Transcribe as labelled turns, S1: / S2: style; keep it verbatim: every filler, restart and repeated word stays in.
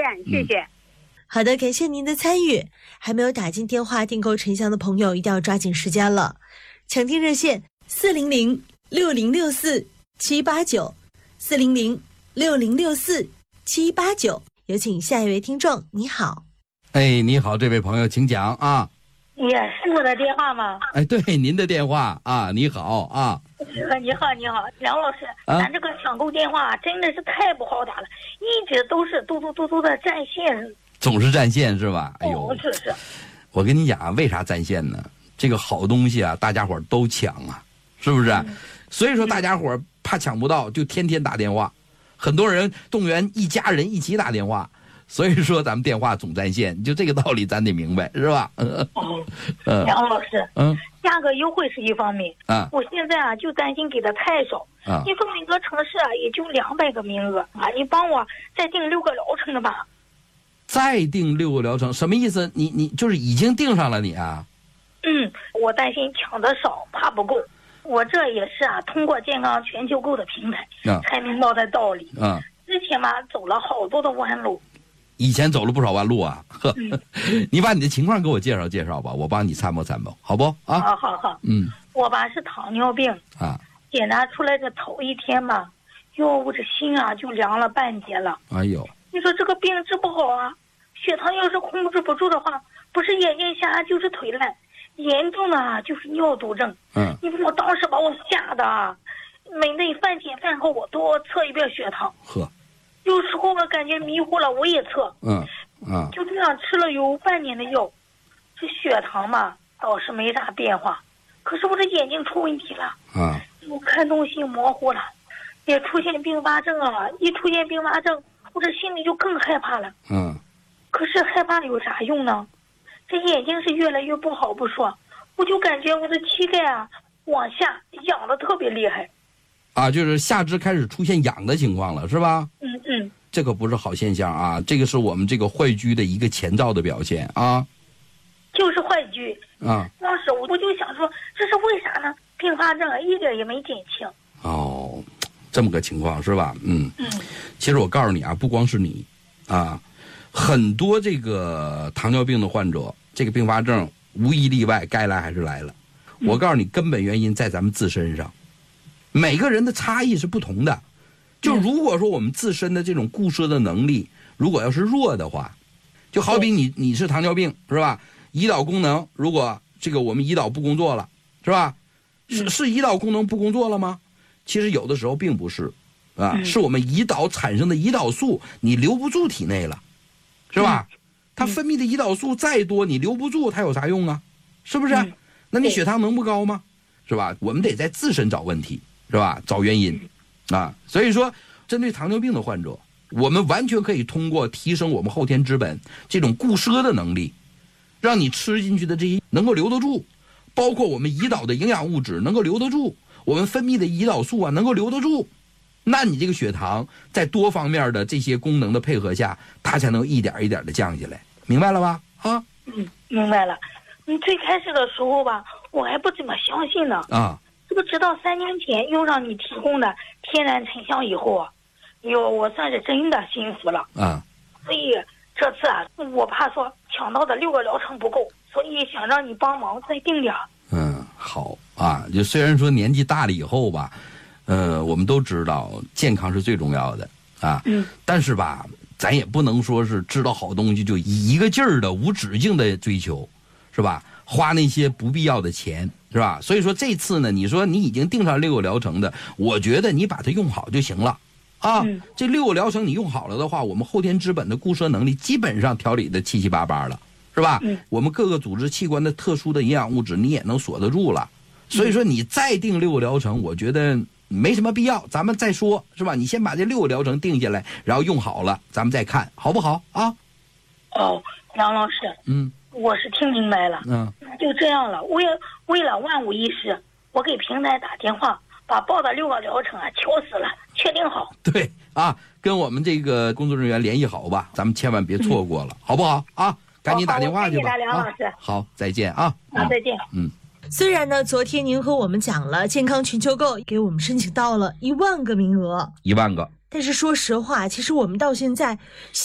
S1: 谢谢。
S2: 嗯、好的，感谢您的参与。还没有打进电话订购沉香的朋友，一定要抓紧时间了。抢听热线四零零六零六四七八九，四零零六零六四七八九。有请下一位听众。你好。
S3: 哎，你好，这位朋友，请讲啊。
S4: 也是我的电话吗？
S3: 哎，对，您的电话啊。你好啊。
S4: 你好，你好，梁老师，啊、咱这个抢购电话真的是太不好打了，一直都是嘟嘟嘟嘟的占线，
S3: 总是占线是吧？哎呦，
S4: 哦、是是。
S3: 我跟你讲啊，为啥占线呢？这个好东西啊，大家伙都抢啊，是不是？嗯、所以说大家伙怕抢不到，就天天打电话，很多人动员一家人一起打电话。所以说咱们电话总占线，就这个道理咱得明白，是吧？
S4: 嗯，梁老师，
S3: 嗯，
S4: 价格优惠是一方面
S3: 啊，
S4: 我现在啊就担心给的太少啊。你说每个城市啊也就两百个名额啊，你帮我再订六个疗程的吧。
S3: 再订六个疗程什么意思？你你就是已经订上了你啊？
S4: 嗯，我担心抢的少，怕不够。我这也是啊，通过健康全球购的平台、啊、才明白的道理。
S3: 啊，
S4: 之前嘛走了好多的弯路。
S3: 以前走了不少弯路啊，呵，嗯、你把你的情况给我介绍介绍吧，我帮你参谋参谋，好不？啊，
S4: 好好好，
S3: 嗯，
S4: 我吧是糖尿病
S3: 啊，
S4: 检查出来的头一天吧，哟，我这心啊就凉了半截了。
S3: 哎呦，
S4: 你说这个病治不好啊，血糖要是控制不住的话，不是眼睛瞎就是腿烂，严重的啊就是尿毒症。
S3: 嗯，
S4: 你说我当时把我吓的啊，每每饭前饭后我都要测一遍血糖。
S3: 呵。
S4: 有时候我感觉迷糊了，我也测，
S3: 嗯嗯，
S4: 就这样吃了有半年的药，这血糖嘛倒是没啥变化，可是我这眼睛出问题了，
S3: 啊，
S4: 我看东西模糊了，也出现并发症啊！一出现并发症，我这心里就更害怕了。
S3: 嗯，
S4: 可是害怕有啥用呢？这眼睛是越来越不好不说，我就感觉我的膝盖啊往下痒的特别厉害。
S3: 啊，就是下肢开始出现痒的情况了，是吧？
S4: 嗯嗯，
S3: 这可不是好现象啊，这个是我们这个坏疽的一个前兆的表现啊。
S4: 就是坏疽
S3: 啊。
S4: 当时我我就想说，这是为啥呢？并发症啊，一点也没减轻。
S3: 哦，这么个情况是吧？嗯
S4: 嗯。
S3: 其实我告诉你啊，不光是你，啊，很多这个糖尿病的患者，这个并发症无一例外，该来还是来了。嗯、我告诉你，根本原因在咱们自身上。每个人的差异是不同的，就如果说我们自身的这种固摄的能力如果要是弱的话，就好比你你是糖尿病是吧？胰岛功能如果这个我们胰岛不工作了是吧？是是胰岛功能不工作了吗？其实有的时候并不是啊，是我们胰岛产生的胰岛素你留不住体内了，是吧？它分泌的胰岛素再多你留不住它有啥用啊？是不是？那你血糖能不高吗？是吧？我们得在自身找问题，是吧？找原因啊。所以说针对糖尿病的患者，我们完全可以通过提升我们后天之本这种固摄的能力，让你吃进去的这些能够留得住，包括我们胰岛的营养物质能够留得住，我们分泌的胰岛素啊能够留得住，那你这个血糖在多方面的这些功能的配合下，它才能一点一点的降下来，明白了吧？啊，
S4: 嗯，明白了。你最开始的时候吧，我还不怎么相信呢。
S3: 啊，
S4: 这个直到三年前用上你提供的天然沉香以后啊，哟，我算是真的信服了。
S3: 啊，
S4: 所以这次啊，我怕说抢到的六个疗程不够，所以想让你帮忙再定点。
S3: 嗯，好啊。就虽然说年纪大了以后吧，呃，我们都知道健康是最重要的啊。
S4: 嗯。
S3: 但是吧，咱也不能说是知道好东西就一个劲儿的无止境的追求，是吧？花那些不必要的钱，是吧？所以说这次呢，你说你已经定上六个疗程的，我觉得你把它用好就行了啊。
S4: 嗯、
S3: 这六个疗程你用好了的话，我们后天之本的固摄能力基本上调理的七七八八了，是吧？
S4: 嗯、
S3: 我们各个组织器官的特殊的营养物质你也能锁得住了。所以说你再定六个疗程，我觉得没什么必要，咱们再说，是吧？你先把这六个疗程定下来，然后用好了，咱们再看好不好啊？
S4: 哦，杨老师，
S3: 嗯。
S4: 我是听明白了，
S3: 嗯，
S4: 就这样了。为为了万无一失，我给平台打电话，把报的六个疗程啊敲死了，确定好。
S3: 对啊，跟我们这个工作人员联系好吧，咱们千万别错过了，嗯、好不好啊？赶紧打电话去吧。
S4: 谢谢梁老师、
S3: 啊。好，再见啊。
S4: 好，再见。
S3: 嗯。
S2: 虽然呢，昨天您和我们讲了健康全球购给我们申请到了一万个名额，
S3: 一万个，
S2: 但是说实话，其实我们到现在。